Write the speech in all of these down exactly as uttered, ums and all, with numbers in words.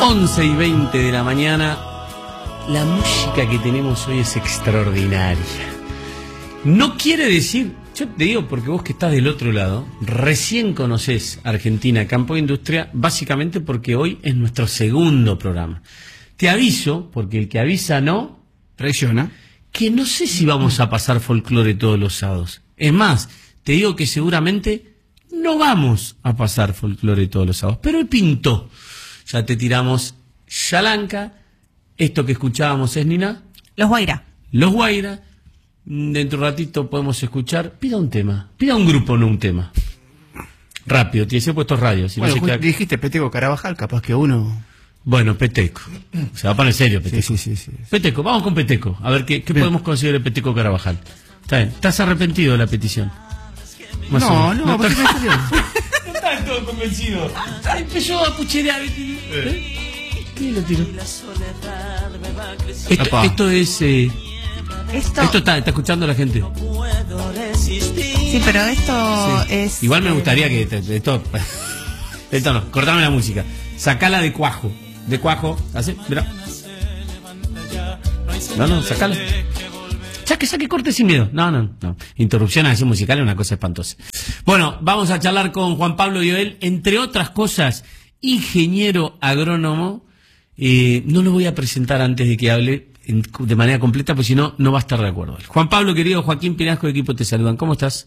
once y veinte de la mañana. La música que tenemos hoy es extraordinaria. No quiere decir, yo te digo porque vos que estás del otro lado, recién conocés Argentina Campo de Industria, básicamente porque hoy es nuestro segundo programa. Te aviso, porque el que avisa no traiciona, que no sé si vamos a pasar folclore todos los sábados. Es más, te digo que seguramente no vamos a pasar folclore todos los sábados, pero hoy pintó. Ya te tiramos Yalanca, esto que escuchábamos es Nina. Los Guaira. Los Guaira. Dentro de un ratito podemos escuchar. Pida un tema. Pida un grupo, no un tema. Rápido, te he puesto radio. Si bueno, no se queda... dijiste Peteco Carabajal, capaz que uno... Bueno, Peteco. Se va a poner serio, Peteco. Sí, sí, sí, sí. Peteco, vamos con Peteco. A ver qué, qué podemos conseguir de Peteco Carabajal. Está bien. ¿Estás arrepentido de la petición? Más no, no, no, ¿por qué me salió? No estás todo convencido. Empezó a pucherear. ¿Eh? ¿Qué lo tiró? Esto, esto es... Eh... Esto, esto está, está escuchando la gente. Sí, pero esto sí. es... Igual me gustaría que... Esto, esto no, cortame la música. Sacala de cuajo. De cuajo, así, mira. No, no, sacala. Saque, saque, corte sin miedo. No, no, no. Interrupciones así musicales es una cosa espantosa. Bueno, vamos a charlar con Juan Pablo Yoel, entre otras cosas, ingeniero agrónomo. Eh, no lo voy a presentar antes de que hable en, de manera completa, porque si no, no va a estar de acuerdo. Juan Pablo, querido, Joaquín Pinasco de Equipo te saludan. ¿Cómo estás?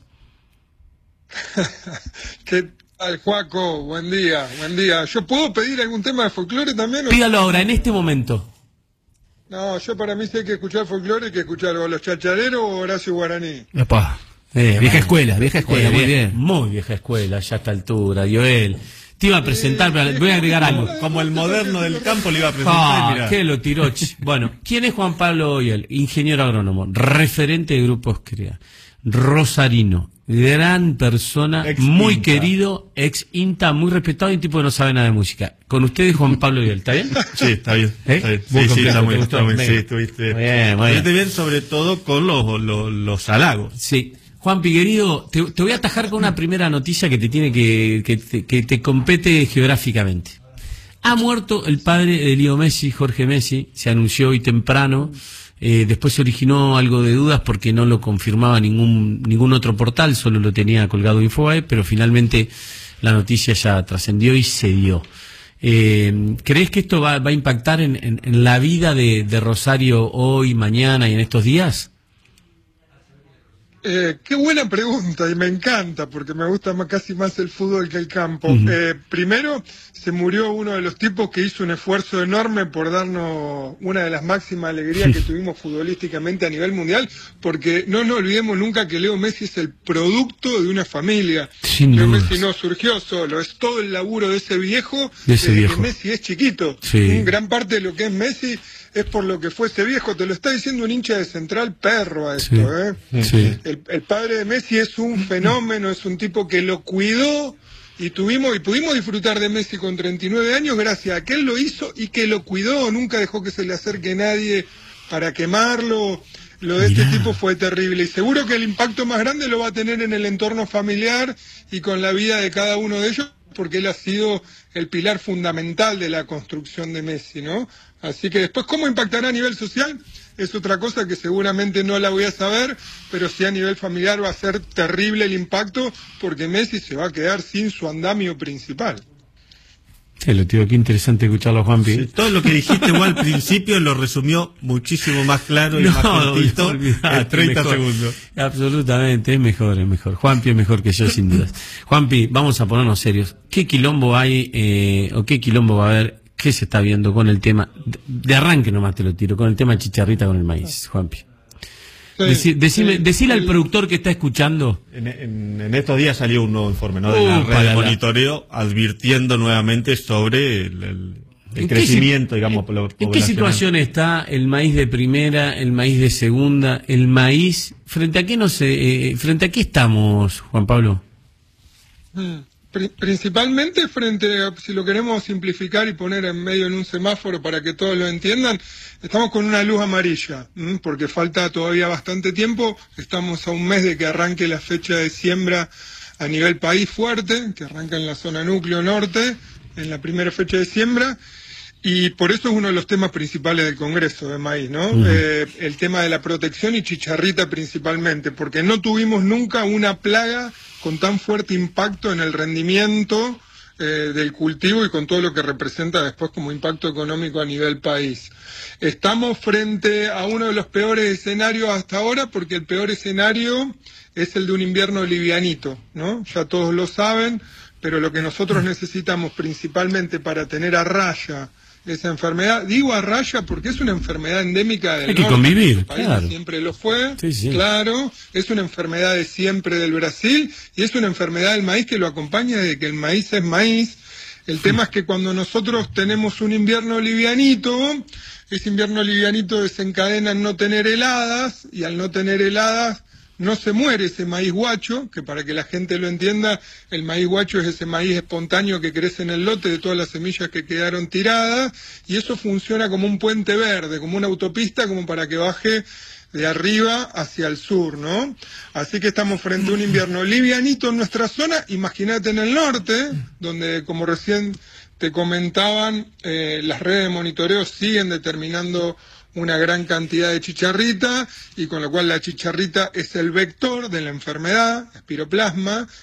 ¿Qué tal, Juaco? Buen día, buen día. ¿Yo puedo pedir algún tema de folclore también? ¿O? Pídalo ahora, en este momento. No, yo para mí si hay que escuchar folclore hay que escuchar o Los Chachareros o Horacio Guaraní. Epa. Eh, vieja bueno. escuela, vieja escuela, eh, muy bien, bien. Muy vieja escuela, ya a esta altura, Yoel. Te iba a presentar, pero voy a agregar algo. Como el moderno del campo le iba a presentar. Ah, mirá. qué lo tiró. Bueno, ¿quién es Juan Pablo Yoel? Ingeniero agrónomo, referente de Grupos CREA, rosarino, gran persona, Ex muy INTA. querido, ex INTA, muy respetado y un tipo que no sabe nada de música. Con ustedes, Juan Pablo Yoel, ¿está bien? Sí, está bien. ¿Eh? Está bien. Muy Sí, sí, completo, está muy ¿te bien. gustó? Está muy bien. Sí, Venga. estuviste Muy bien, muy bien. estuviste bien, sobre todo con los, los, los halagos. Sí. Juan Piguerido, te, te voy a atajar con una primera noticia que te tiene que, que, te, que te compete geográficamente. Ha muerto el padre de Leo Messi, Jorge Messi, se anunció hoy temprano, eh, después se originó algo de dudas porque no lo confirmaba ningún, ningún otro portal, solo lo tenía colgado Infobae, pero finalmente la noticia ya trascendió y se dio. Eh, ¿Crees que esto va, va a impactar en, en, en la vida de, de Rosario hoy, mañana y en estos días? Eh, qué buena pregunta y me encanta porque me gusta más, casi más el fútbol que el campo. Uh-huh. Eh, primero, se murió uno de los tipos que hizo un esfuerzo enorme por darnos una de las máximas alegrías que tuvimos futbolísticamente a nivel mundial, porque no nos olvidemos nunca que Leo Messi es el producto de una familia. Sin Leo dudas. Messi no surgió solo, es todo el laburo de ese viejo, de ese desde viejo. que Messi es chiquito. Sí. Gran parte de lo que es Messi es por lo que fue ese viejo, te lo está diciendo un hincha de Central perro a esto, Sí. ¿eh? Sí. El, el padre de Messi es un fenómeno, es un tipo que lo cuidó y tuvimos y pudimos disfrutar de Messi con treinta y nueve años gracias a que él lo hizo y que lo cuidó, nunca dejó que se le acerque nadie para quemarlo. Lo de Mirá. este tipo fue terrible y seguro que el impacto más grande lo va a tener en el entorno familiar y con la vida de cada uno de ellos, porque él ha sido el pilar fundamental de la construcción de Messi, ¿no? Así que después, ¿cómo impactará a nivel social? Es otra cosa que seguramente no la voy a saber, pero sí a nivel familiar va a ser terrible el impacto, porque Messi se va a quedar sin su andamio principal. Sí, lo tío, qué interesante escucharlo a Juanpi. Sí, todo lo que dijiste igual al principio lo resumió muchísimo más claro y No, más cortito olvidate, en treinta mejor. segundos. Absolutamente, es mejor, es mejor. Juanpi es mejor que yo, sin dudas. Juanpi, vamos a ponernos serios. ¿Qué quilombo hay, eh, o qué quilombo va a haber, qué se está viendo con el tema, de, de arranque nomás te lo tiro, con el tema chicharrita con el maíz, Juanpi? Sí, Deci, decime, sí, decile el- al productor que está escuchando. En, en, en estos días salió un nuevo informe, ¿no? De la Uh, red para de la- monitoreo advirtiendo nuevamente sobre el, el, el ¿En qué crecimiento, si- digamos, en, polo- ¿En qué poblacional. situación está el maíz de primera, el maíz de segunda, el maíz? ¿Frente a qué no sé, eh, frente a qué estamos, Juan Pablo? Mm. Pri- Principalmente frente a, si lo queremos simplificar y poner en medio en un semáforo para que todos lo entiendan, estamos con una luz amarilla, ¿m? Porque falta todavía bastante tiempo, estamos a un mes de que arranque la fecha de siembra a nivel país fuerte, que arranca en la zona núcleo norte, en la primera fecha de siembra, Y por eso es uno de los temas principales del Congreso de Maíz, ¿no? Uh-huh. Eh, el tema de la protección y chicharrita principalmente, porque no tuvimos nunca una plaga con tan fuerte impacto en el rendimiento eh, del cultivo y con todo lo que representa después como impacto económico a nivel país. Estamos frente a uno de los peores escenarios hasta ahora, porque el peor escenario es el de un invierno livianito, ¿no? Ya todos lo saben, pero lo que nosotros necesitamos principalmente para tener a raya esa enfermedad, digo a raya porque es una enfermedad endémica del Hay que norte, convivir, país, claro. Siempre lo fue, sí, sí. claro, es una enfermedad de siempre del Brasil y es una enfermedad del maíz que lo acompaña desde que el maíz es maíz. El tema es que cuando nosotros tenemos un invierno livianito, ese invierno livianito desencadena en no tener heladas y al no tener heladas no se muere ese maíz guacho, que para que la gente lo entienda, el maíz guacho es ese maíz espontáneo que crece en el lote de todas las semillas que quedaron tiradas, y eso funciona como un puente verde, como una autopista, como para que baje de arriba hacia el sur, ¿no? Así que estamos frente a un invierno livianito en nuestra zona, imagínate en el norte, donde como recién te comentaban, eh, las redes de monitoreo siguen determinando una gran cantidad de chicharrita, y con lo cual la chicharrita es el vector de la enfermedad, espiroplasma,